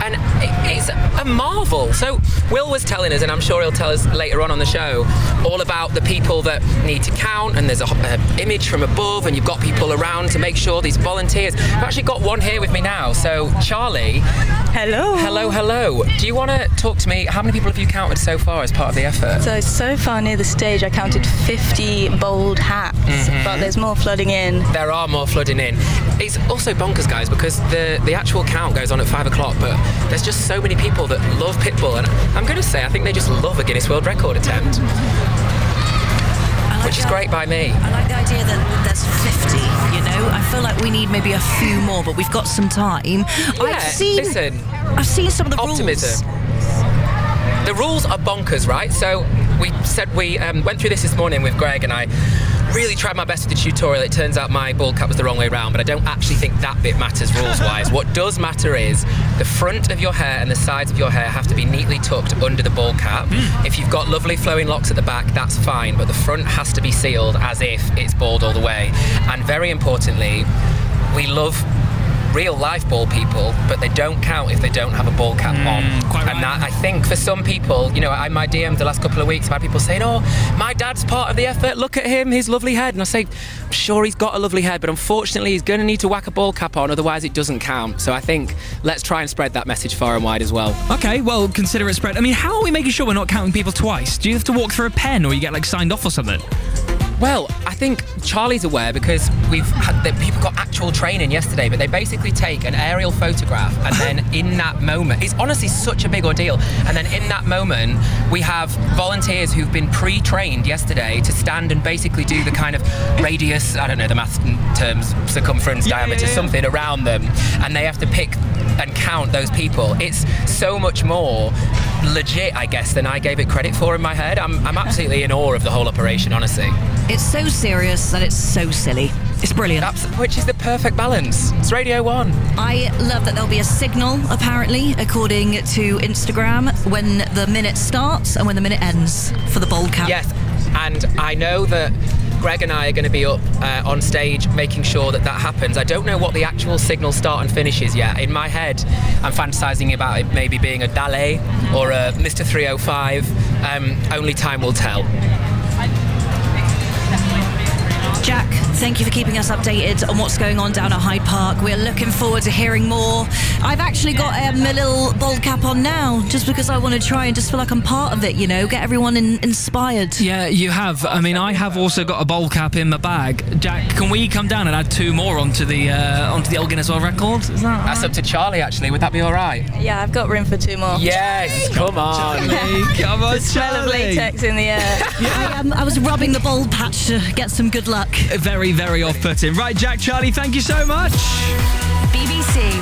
and it's a marvel. So Will was telling us, and I'm sure he'll tell us later on the show, all about the people that need to count, and there's a image from above, and you've got people around to make sure, these volunteers. I've actually got one here with me now. So Charlie. Hello. Hello. Do you want to talk to me? How many people have you counted so far as part of the effort? So far near the stage I counted 50 bald hats, but there's more flooding in. There are more flooding in. It's also bonkers, guys, because the actual count goes on at 5 o'clock, but there's just so many people that love Pitbull, and I'm going to say I think they just love a Guinness World Record attempt. Which is great by me. I like the idea that there's 50, you know? I feel like we need maybe a few more, but we've got some time. Yeah, I've seen some of the optimism. rules. The rules are bonkers, right? So we went through this morning with Greg, and I really tried my best with the tutorial. It turns out my bald cap was the wrong way around, but I don't actually think that bit matters rules-wise. What does matter is the front of your hair and the sides of your hair have to be neatly tucked under the bald cap. If you've got lovely flowing locks at the back, that's fine, but the front has to be sealed as if it's bald all the way. And very importantly, we love real life bald people, but they don't count if they don't have a bald cap on. And that, I think, for some people, you know, in my DMs the last couple of weeks, I've had people saying, "Oh, my dad's part of the effort, look at him, his lovely head." And I say, I'm sure he's got a lovely head, but unfortunately he's going to need to whack a bald cap on, otherwise it doesn't count. So I think let's try and spread that message far and wide as well. Okay, well, consider it spread. I mean, how are we making sure we're not counting people twice? Do you have to walk through a pen, or you get, like, signed off or something? Well, I think Charlie's aware because we've had people got actual training yesterday, but they basically take an aerial photograph, and then in that moment, it's honestly such a big ordeal, and then in that moment we have volunteers who've been pre-trained yesterday to stand and basically do the kind of radius, I don't know the math terms, circumference, diameter, something around them, and they have to pick and count those people. It's so much more legit, I guess, than I gave it credit for in my head. I'm absolutely in awe of the whole operation, honestly. It's so serious that it's so silly. It's brilliant. Which is the perfect balance. It's Radio 1. I love that there'll be a signal, apparently, according to Instagram, when the minute starts and when the minute ends for the bald cap. Yes, and I know that Greg and I are going to be up on stage making sure that happens. I don't know what the actual signal start and finish is yet. In my head, I'm fantasizing about it maybe being a Dale or a Mr. 305. Only time will tell. Jack, thank you for keeping us updated on what's going on down at Hyde Park. We're looking forward to hearing more. I've actually got a little bald cap on now, just because I want to try and just feel like I'm part of it, you know, get everyone inspired. Yeah, you have. I mean, I have also got a bald cap in my bag. Jack, can we come down and add 2 more onto the old Guinness World Record? Is that right? That's up to Charlie, actually. Would that be all right? Yeah, I've got room for 2 more. Yes, come on. Come on, The smell of latex in the air. I was rubbing the bald patch to get some good luck. Very, very off-putting. Right, Jack, Charlie, thank you so much. BBC